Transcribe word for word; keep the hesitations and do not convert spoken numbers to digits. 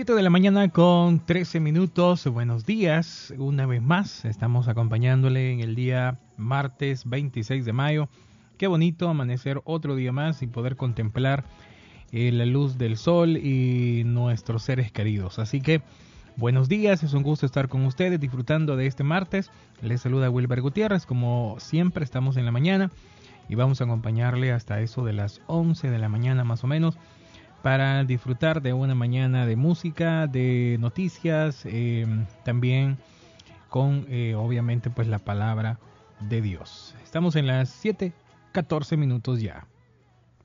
siete de la mañana con trece minutos. Buenos días. Una vez más estamos acompañándole en el día martes veintiséis de mayo. Qué bonito amanecer otro día más y poder contemplar eh, la luz del sol y nuestros seres queridos. Así que buenos días, es un gusto estar con ustedes disfrutando de este martes. Les saluda Wilber Gutiérrez. Como siempre estamos en la mañana y vamos a acompañarle hasta eso de las once de la mañana más o menos, para disfrutar de una mañana de música, de noticias, eh, también con eh, obviamente pues la palabra de Dios. Estamos en las siete catorce minutos ya.